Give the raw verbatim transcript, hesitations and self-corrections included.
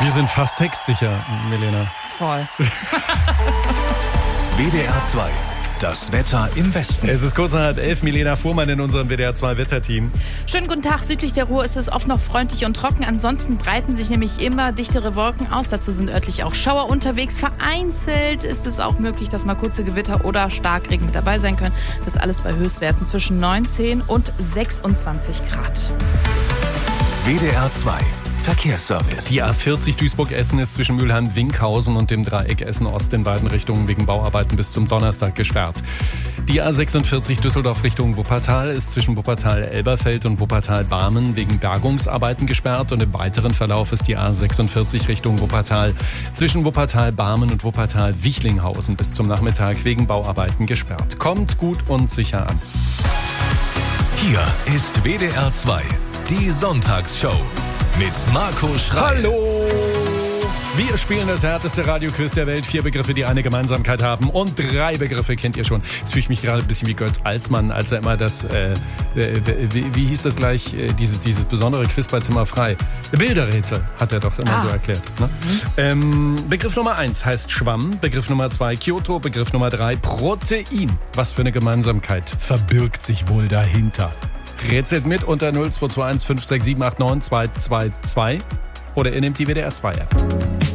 Wir sind fast textsicher, Milena. Voll. W D R zwei. Das Wetter im Westen. Es ist kurz nach halb elf. Milena Fuhrmann in unserem W D R zwei Wetterteam. Schönen guten Tag. Südlich der Ruhr ist es oft noch freundlich und trocken. Ansonsten breiten sich nämlich immer dichtere Wolken aus. Dazu sind örtlich auch Schauer unterwegs. Vereinzelt ist es auch möglich, dass mal kurze Gewitter oder Starkregen mit dabei sein können. Das alles bei Höchstwerten zwischen neunzehn und sechsundzwanzig Grad. W D R zwei. Verkehrsservice. Die A vierzig Duisburg-Essen ist zwischen Mülheim-Winkhausen und dem Dreieck Essen-Ost in beiden Richtungen wegen Bauarbeiten bis zum Donnerstag gesperrt. Die A sechsundvierzig Düsseldorf Richtung Wuppertal ist zwischen Wuppertal-Elberfeld und Wuppertal-Barmen wegen Bergungsarbeiten gesperrt und im weiteren Verlauf ist die A sechsundvierzig Richtung Wuppertal zwischen Wuppertal-Barmen und Wuppertal-Wichlinghausen bis zum Nachmittag wegen Bauarbeiten gesperrt. Kommt gut und sicher an. Hier ist W D R zwei, die Sonntagsshow. Mit Marco Schreil. Hallo! Wir spielen das härteste Radioquiz der Welt. Vier Begriffe, die eine Gemeinsamkeit haben. Und drei Begriffe kennt ihr schon. Jetzt fühle ich mich gerade ein bisschen wie Götz Alsmann, als er immer das, äh, wie, wie hieß das gleich, äh, dieses, dieses besondere Quiz bei Zimmer frei. Bilderrätsel hat er doch immer ah. so erklärt. Ne? Mhm. Ähm, Begriff Nummer eins heißt Schwamm. Begriff Nummer zwei Kyoto. Begriff Nummer drei Protein. Was für eine Gemeinsamkeit verbirgt sich wohl dahinter? Rätselt mit unter null zwei zwei eins fünf sechs sieben acht neun zwei zwei zwei oder ihr nehmt die W D R zwei App.